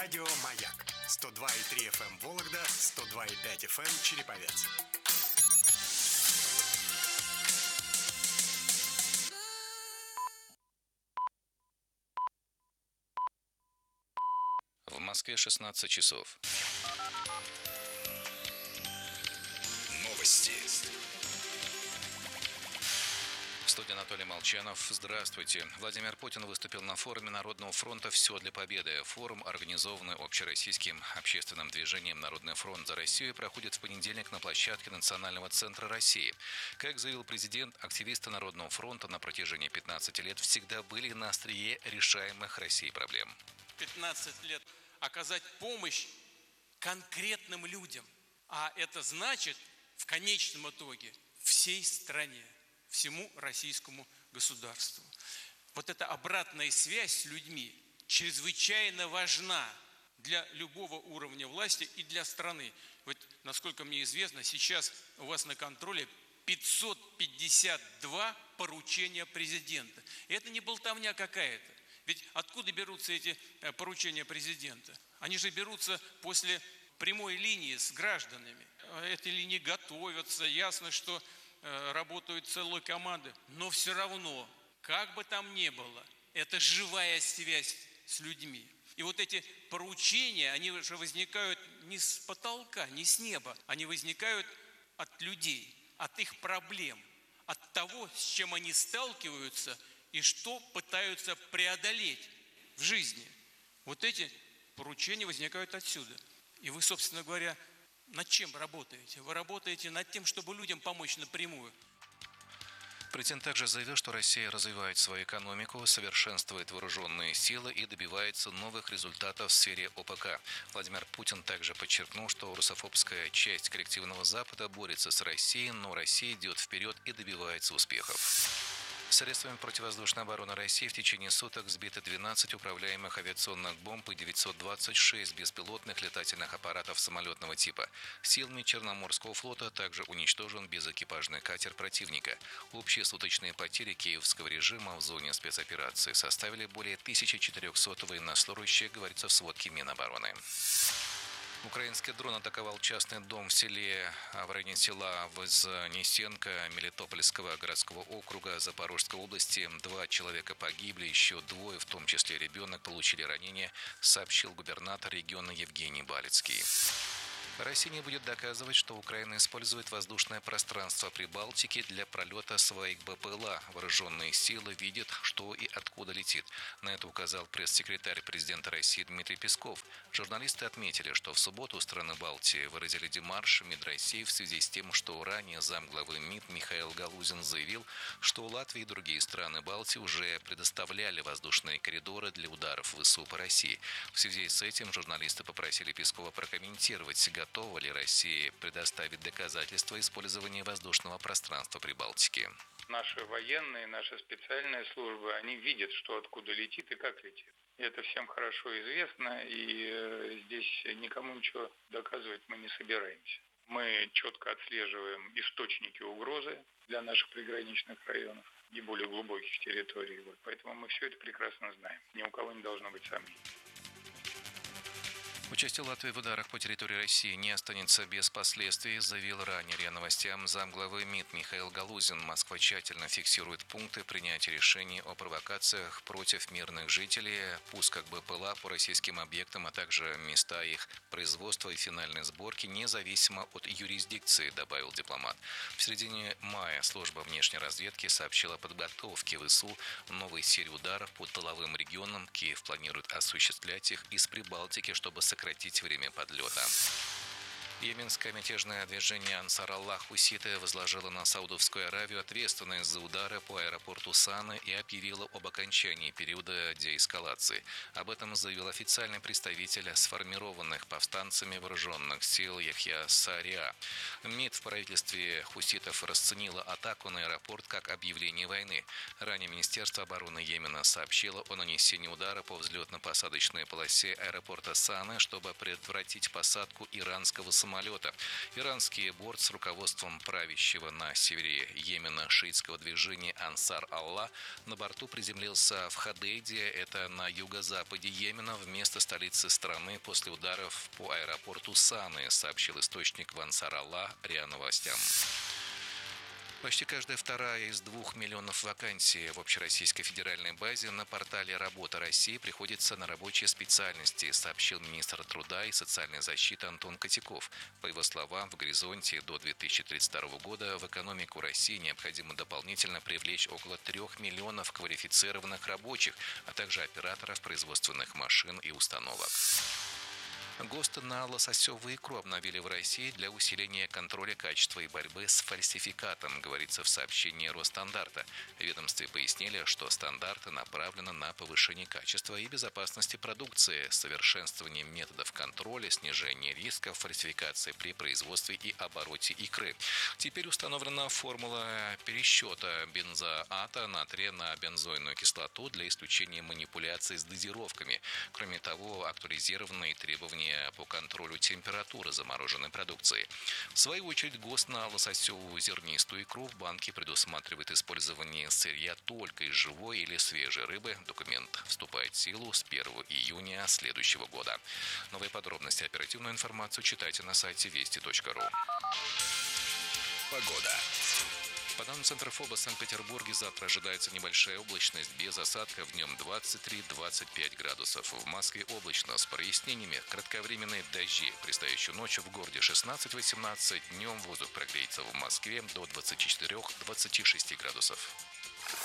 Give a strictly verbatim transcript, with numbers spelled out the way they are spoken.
Радио «Маяк» сто два и три эф эм Вологда, сто два и пять эф эм Череповец. В Москве шестнадцать часов. Новости. В студии Анатолий Молчанов. Здравствуйте. Владимир Путин выступил на форуме Народного фронта «Все для победы». Форум, организованный общероссийским общественным движением «Народный фронт за Россию», проходит в понедельник на площадке Национального центра России. Как заявил президент, активисты Народного фронта на протяжении пятнадцати лет всегда были на острие решаемых Россией проблем. пятнадцать лет оказать помощь конкретным людям. А это значит, в конечном итоге, всей стране, всему российскому государству. Вот эта обратная связь с людьми чрезвычайно важна для любого уровня власти и для страны. Вот, насколько мне известно, сейчас у вас на контроле пятьсот пятьдесят два поручения президента. И это не болтовня какая-то. Ведь откуда берутся эти поручения президента? Они же берутся после прямой линии с гражданами. Эти линии готовятся, ясно, что работают целые команды. Но все равно, как бы там ни было, это живая связь с людьми. И вот эти поручения, они уже возникают не с потолка, не с неба. Они возникают от людей, от их проблем, от того, с чем они сталкиваются и что пытаются преодолеть в жизни. Вот эти поручения возникают отсюда. И вы, собственно говоря, над чем работаете? Вы работаете над тем, чтобы людям помочь напрямую. Президент также заявил, что Россия развивает свою экономику, совершенствует вооруженные силы и добивается новых результатов в сфере о пэ ка. Владимир Путин также подчеркнул, что русофобская часть коллективного Запада борется с Россией, но Россия идет вперед и добивается успехов. Средствами противовоздушной обороны России в течение суток сбиты двенадцать управляемых авиационных бомб и девятьсот двадцать шесть беспилотных летательных аппаратов самолетного типа. Силами Черноморского флота также уничтожен безэкипажный катер противника. Общие суточные потери киевского режима в зоне спецоперации составили более тысячи четырехсот военнослужащих, говорится в сводке Минобороны. Украинский дрон атаковал частный дом в селе, в районе села Вознесенка Мелитопольского городского округа Запорожской области. Два человека погибли, еще двое, в том числе ребенок, получили ранения, сообщил губернатор региона Евгений Балицкий. Россия не будет доказывать, что Украина использует воздушное пространство Прибалтики для пролета своих бэ пэ эл а. Вооруженные силы видят, что и откуда летит. На это указал пресс-секретарь президента России Дмитрий Песков. Журналисты отметили, что в субботу страны Балтии выразили демарш МИД России в связи с тем, что ранее замглавы МИД Михаил Галузин заявил, что Латвия и другие страны Балтии уже предоставляли воздушные коридоры для ударов вэ эс у по России. В связи с этим журналисты попросили Пескова прокомментировать, готова ли Россия предоставить доказательства использования воздушного пространства Прибалтики. Наши военные, наши специальные службы, они видят, что откуда летит и как летит. И это всем хорошо известно, и здесь никому ничего доказывать мы не собираемся. Мы четко отслеживаем источники угрозы для наших приграничных районов и более глубоких территорий. Вот. Поэтому мы все это прекрасно знаем. Ни у кого не должно быть сомнений. Участие Латвии в ударах по территории России не останется без последствий, заявил ранее РИА Новостям замглавы МИД Михаил Галузин. Москва тщательно фиксирует пункты принятия решений о провокациях против мирных жителей, пусках бэ пэ эл а по российским объектам, а также места их производства и финальной сборки, независимо от юрисдикции, добавил дипломат. В середине мая служба внешней разведки сообщила о подготовке вэ эс у новой серии ударов по тыловым регионам. Киев планирует осуществлять их из Прибалтики, чтобы сократить сократить время подлета. Йеменское мятежное движение Ансар-Аллах хуситы возложило на Саудовскую Аравию ответственность за удары по аэропорту Саны и объявило об окончании периода деэскалации. Об этом заявил официальный представитель сформированных повстанцами вооруженных сил Яхья Сария. МИД в правительстве хуситов расценило атаку на аэропорт как объявление войны. Ранее Министерство обороны Йемена сообщило о нанесении удара по взлетно-посадочной полосе аэропорта Саны, чтобы предотвратить посадку иранского самолета самолета. Иранский борт с руководством правящего на севере Йемена шиитского движения Ансар Аллах на борту приземлился в Ходейде, это на юго-западе Йемена, вместо столицы страны после ударов по аэропорту Саны, сообщил источник в Ансар Аллах РИА Новостям. Почти каждая вторая из двух миллионов вакансий в общероссийской федеральной базе на портале «Работа России» приходится на рабочие специальности, сообщил министр труда и социальной защиты Антон Котяков. По его словам, в горизонте до две тысячи тридцать второго года в экономику России необходимо дополнительно привлечь около трех миллионов квалифицированных рабочих, а также операторов производственных машин и установок. ГОСТ на лососевую икру обновили в России для усиления контроля качества и борьбы с фальсификатом, говорится в сообщении Росстандарта. В ведомстве пояснили, что стандарты направлены на повышение качества и безопасности продукции, совершенствование методов контроля, снижение рисков фальсификации при производстве и обороте икры. Теперь установлена формула пересчета бензоата натрия на бензойную кислоту для исключения манипуляций с дозировками. Кроме того, актуализированы и требования по контролю температуры замороженной продукции. В свою очередь, ГОСТ на лососевую зернистую икру в банке предусматривает использование сырья только из живой или свежей рыбы. Документ вступает в силу с первого июня следующего года. Новые подробности, оперативную информацию читайте на сайте вести точка ру. Погода. По данным Центра ФОБа в Санкт-Петербурге завтра ожидается небольшая облачность без осадков, днем двадцать три - двадцать пять градусов. В Москве облачно с прояснениями, кратковременные дожди. Предстоящую ночь в городе шестнадцать - восемнадцать, днем воздух прогреется в Москве до двадцати четырёх - двадцати шести градусов.